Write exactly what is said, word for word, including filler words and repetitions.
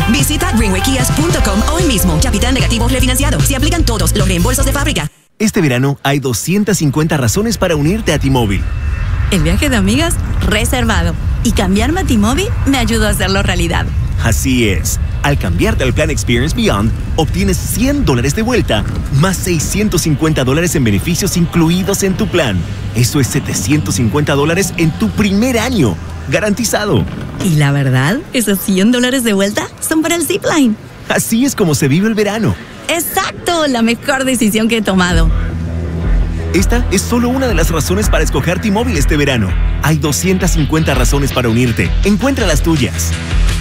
Visita greenway kias punto com hoy mismo. Capital negativo refinanciado. Se aplican todos los reembolsos de fábrica. Este verano hay doscientas cincuenta razones para unirte a T-Mobile. El viaje de amigas, reservado. Y cambiarme a T-Mobile me ayudó a hacerlo realidad. Así es. Al cambiarte al plan Experience Beyond, obtienes cien dólares de vuelta, más seiscientos cincuenta dólares en beneficios incluidos en tu plan. Eso es setecientos cincuenta dólares en tu primer año. Garantizado. Y la verdad, esos cien dólares de vuelta son para el Zipline. Así es como se vive el verano. ¡Exacto! La mejor decisión que he tomado. Esta es solo una de las razones para escoger T-Mobile este verano. Hay doscientas cincuenta razones para unirte. Encuentra las tuyas.